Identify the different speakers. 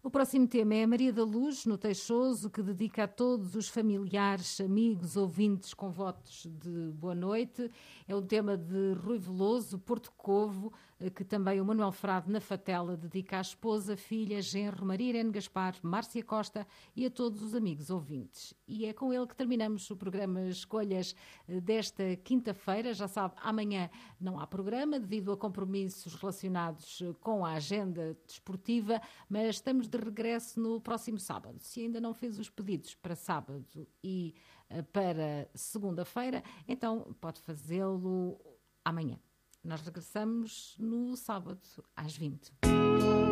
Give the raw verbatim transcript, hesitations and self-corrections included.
Speaker 1: O próximo tema é a Maria da Luz, no Teixoso, que dedica a todos os familiares, amigos, ouvintes com votos de boa noite. É um tema de Rui Veloso, Porto Covo, que também o Manuel Frade, na Fatela, dedica à esposa, filha, genro, Maria Irene Gaspar, Márcia Costa e a todos os amigos ouvintes. E é com ele que terminamos o programa Escolhas desta quinta-feira. Já sabe, amanhã não há programa devido a compromissos relacionados com a agenda desportiva, mas estamos de regresso no próximo sábado. Se ainda não fez os pedidos para sábado e uh, para segunda-feira, então pode fazê-lo amanhã. Nós regressamos no sábado às vinte.